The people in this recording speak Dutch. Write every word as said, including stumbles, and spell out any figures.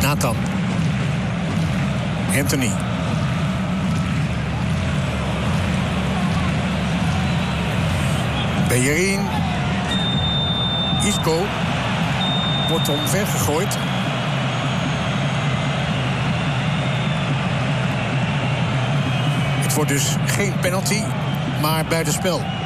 Nathan. Anthony. Bellerin. Isco. Wordt omver gegooid. Het wordt dus geen penalty, maar buitenspel.